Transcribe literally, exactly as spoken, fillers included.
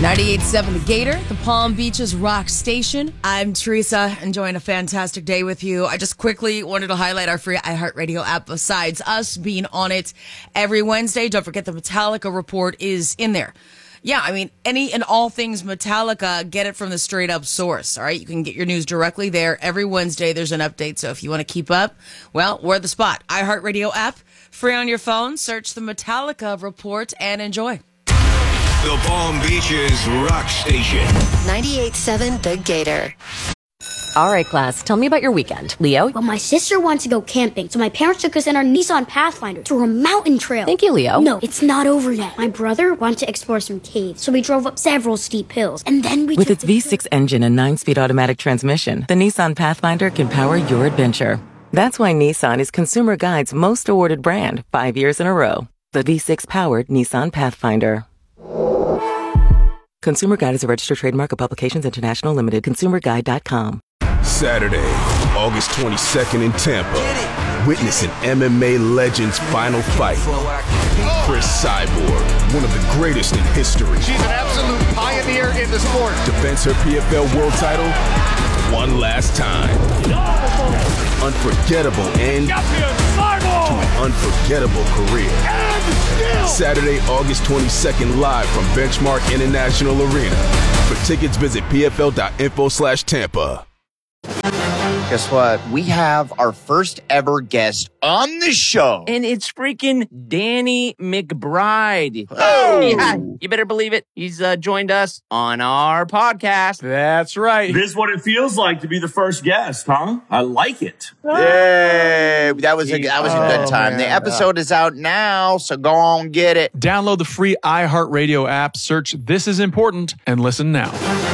ninety-eight point seven The Gator, the Palm Beaches rock station. I'm Teresa, enjoying a fantastic day with you. I just quickly wanted to highlight our free iHeartRadio app. Besides us being on it every Wednesday, don't forget the Metallica report is in there. Yeah, I mean, any and all things Metallica, get it from the straight up source, all right? You can get your news directly there. Every Wednesday, there's an update. So if you want to keep up, well, we're the spot. iHeartRadio app, free on your phone. Search the Metallica report and enjoy. The Palm Beaches rock station. ninety-eight point seven The Gator. All right, class, tell me about your weekend. Leo? Well, my sister wants to go camping, so my parents took us in our Nissan Pathfinder through a mountain trail. Thank you, Leo. No, it's not over yet. My brother wanted to explore some caves, so we drove up several steep hills, and then we With took its V six engine and nine-speed automatic transmission, the Nissan Pathfinder can power your adventure. That's why Nissan is Consumer Guide's most awarded brand five years in a row. The V six-powered Nissan Pathfinder. Consumer Guide is a registered trademark of Publications International Limited. consumer guide dot com. Saturday, August twenty-second in Tampa. Witness an M M A legend's final fight. Chris Cyborg, one of the greatest in history. She's an absolute pioneer in the sport. Defends her P F L world title one last time. Unforgettable end to an unforgettable career. Saturday, August twenty-second, live from Benchmark International Arena. For tickets, visit P F L dot info slash Tampa. Guess what? We have our first ever guest on the show. And it's freaking Danny McBride. Oh! Yeah, you better believe it. He's uh, joined us on our podcast. That's right. This is what it feels like to be the first guest, huh? I like it. Yay! That was a, that was a good time. Oh, the episode is out now, so go on, get it. Download the free iHeartRadio app, search This Is Important, and listen now.